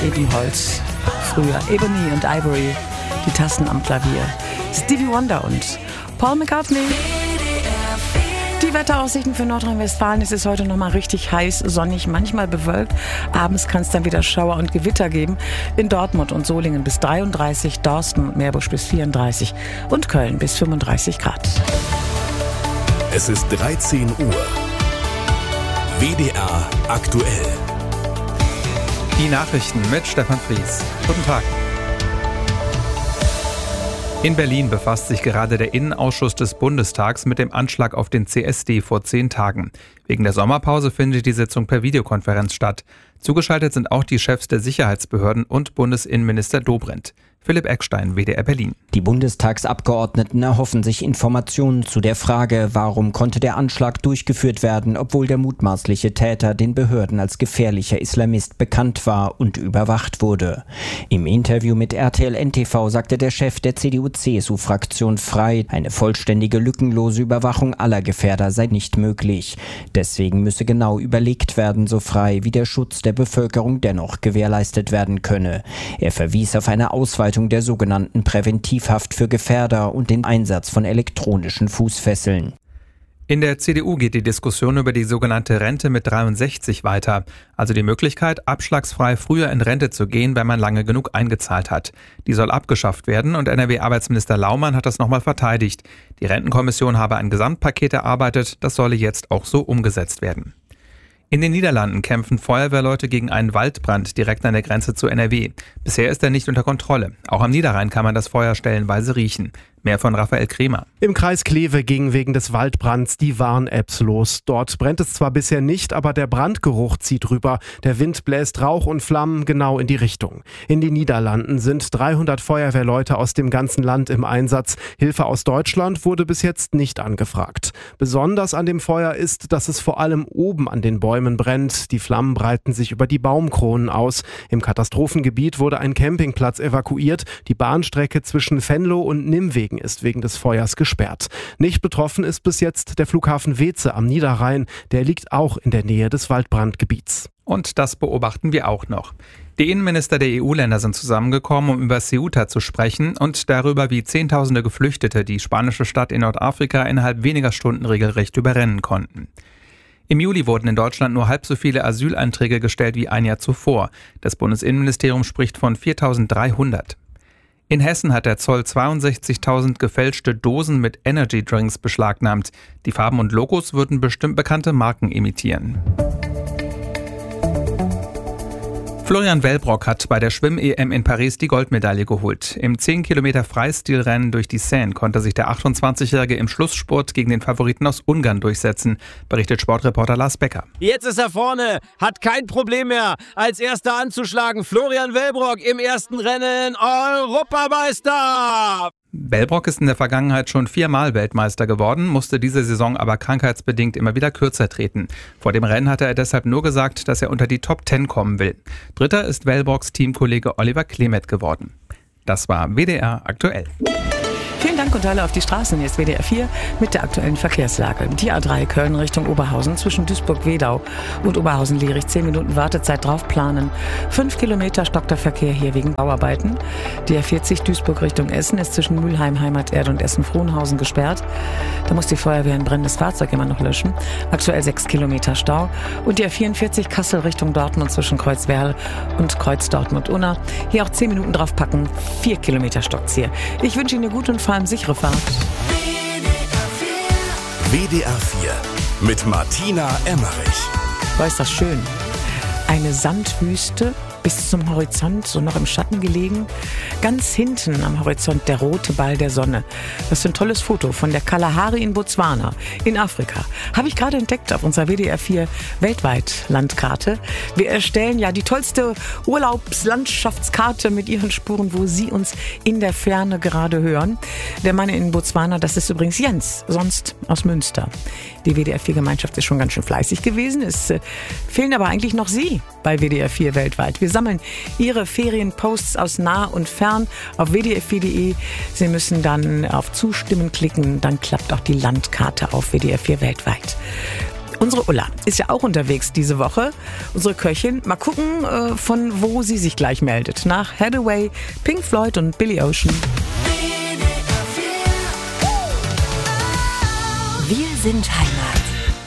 Ebenholz. Früher Ebony und Ivory, die Tasten am Klavier. Stevie Wonder und Paul McCartney. Die Wetteraussichten für Nordrhein-Westfalen: Es ist heute nochmal richtig heiß, sonnig, manchmal bewölkt. Abends kann es dann wieder Schauer und Gewitter geben. In Dortmund und Solingen bis 33, Dorsten und Meerbusch bis 34 und Köln bis 35 Grad. Es ist 13 Uhr. WDR aktuell. Die Nachrichten mit Stefan Fries. Guten Tag. In Berlin befasst sich gerade der Innenausschuss des Bundestags mit dem Anschlag auf den CSD vor 10 Tagen. Wegen der Sommerpause findet die Sitzung per Videokonferenz statt. Zugeschaltet sind auch die Chefs der Sicherheitsbehörden und Bundesinnenminister Dobrindt. Philipp Eckstein, WDR Berlin. Die Bundestagsabgeordneten erhoffen sich Informationen zu der Frage, warum konnte der Anschlag durchgeführt werden, obwohl der mutmaßliche Täter den Behörden als gefährlicher Islamist bekannt war und überwacht wurde. Im Interview mit RTL NTV sagte der Chef der CDU-CSU-Fraktion Frei, eine vollständige, lückenlose Überwachung aller Gefährder sei nicht möglich. Deswegen müsse genau überlegt werden, so Frei, wie der Schutz der Bevölkerung dennoch gewährleistet werden könne. Er verwies auf eine Ausweitung der sogenannten Präventivhaft für Gefährder und den Einsatz von elektronischen Fußfesseln. In der CDU geht die Diskussion über die sogenannte Rente mit 63 weiter, also die Möglichkeit, abschlagsfrei früher in Rente zu gehen, wenn man lange genug eingezahlt hat. Die soll abgeschafft werden und NRW-Arbeitsminister Laumann hat das nochmal verteidigt. Die Rentenkommission habe ein Gesamtpaket erarbeitet, das solle jetzt auch so umgesetzt werden. In den Niederlanden kämpfen Feuerwehrleute gegen einen Waldbrand direkt an der Grenze zu NRW. Bisher ist er nicht unter Kontrolle. Auch am Niederrhein kann man das Feuer stellenweise riechen. Mehr von Raphael Kremer. Im Kreis Kleve gingen wegen des Waldbrands die Warn-Apps los. Dort brennt es zwar bisher nicht, aber der Brandgeruch zieht rüber. Der Wind bläst Rauch und Flammen genau in die Richtung. In den Niederlanden sind 300 Feuerwehrleute aus dem ganzen Land im Einsatz. Hilfe aus Deutschland wurde bis jetzt nicht angefragt. Besonders an dem Feuer ist, dass es vor allem oben an den Bäumen brennt. Die Flammen breiten sich über die Baumkronen aus. Im Katastrophengebiet wurde ein Campingplatz evakuiert. Die Bahnstrecke zwischen Venlo und Nimwegen ist wegen des Feuers gesperrt. Nicht betroffen ist bis jetzt der Flughafen Weeze am Niederrhein. Der liegt auch in der Nähe des Waldbrandgebiets. Und das beobachten wir auch noch. Die Innenminister der EU-Länder sind zusammengekommen, um über Ceuta zu sprechen und darüber, wie Zehntausende Geflüchtete die spanische Stadt in Nordafrika innerhalb weniger Stunden regelrecht überrennen konnten. Im Juli wurden in Deutschland nur halb so viele Asylanträge gestellt wie ein Jahr zuvor. Das Bundesinnenministerium spricht von 4.300. In Hessen hat der Zoll 62.000 gefälschte Dosen mit Energy-Drinks beschlagnahmt. Die Farben und Logos würden bestimmt bekannte Marken imitieren. Florian Wellbrock hat bei der Schwimm-EM in Paris die Goldmedaille geholt. Im 10-Kilometer-Freistilrennen durch die Seine konnte sich der 28-Jährige im Schlussspurt gegen den Favoriten aus Ungarn durchsetzen, berichtet Sportreporter Lars Becker. Jetzt ist er vorne, hat kein Problem mehr, als Erster anzuschlagen. Florian Wellbrock im ersten Rennen Europameister! Wellbrock ist in der Vergangenheit schon 4-mal Weltmeister geworden, musste diese Saison aber krankheitsbedingt immer wieder kürzer treten. Vor dem Rennen hatte er deshalb nur gesagt, dass er unter die Top 10 kommen will. Dritter ist Wellbrocks Teamkollege Oliver Klemet geworden. Das war WDR aktuell. Vielen Dank und alle auf die Straßen. Jetzt WDR 4 mit der aktuellen Verkehrslage. Die A3 Köln Richtung Oberhausen zwischen Duisburg-Wedau und Oberhausen-Lierich. 10 Minuten Wartezeit drauf planen. 5 Kilometer stockt der Verkehr hier wegen Bauarbeiten. Die A40 Duisburg Richtung Essen ist zwischen Mülheim, Heimaterde und Essen-Frohnhausen gesperrt. Da muss die Feuerwehr ein brennendes Fahrzeug immer noch löschen. Aktuell 6 Kilometer Stau. Und die A44 Kassel Richtung Dortmund zwischen Kreuzwerl und Kreuz Dortmund-Unna. Hier auch 10 Minuten drauf packen. 4 Kilometer stockt's hier. Ich wünsche Ihnen eine gute und vor allem sichere Fahrt. WDR 4 mit Martina Emmerich. War ist das schön. Eine Sandwüste bis zum Horizont, so noch im Schatten gelegen. Ganz hinten am Horizont der rote Ball der Sonne. Das ist ein tolles Foto von der Kalahari in Botswana, in Afrika. Habe ich gerade entdeckt auf unserer WDR 4 weltweit Landkarte. Wir erstellen ja die tollste Urlaubslandschaftskarte mit ihren Spuren, wo Sie uns in der Ferne gerade hören. Der Mann in Botswana, das ist übrigens Jens, sonst aus Münster. Die WDR 4 Gemeinschaft ist schon ganz schön fleißig gewesen. Es fehlen aber eigentlich noch Sie bei WDR 4 weltweit. Wir sammeln Ihre Ferienposts aus nah und fern auf wdr4.de. Sie müssen dann auf Zustimmen klicken, dann klappt auch die Landkarte auf WDR 4 weltweit. Unsere Ulla ist ja auch unterwegs diese Woche. Unsere Köchin. Mal gucken, von wo sie sich gleich meldet. Nach Hathaway, Pink Floyd und Billy Ocean. Wir sind Heimat.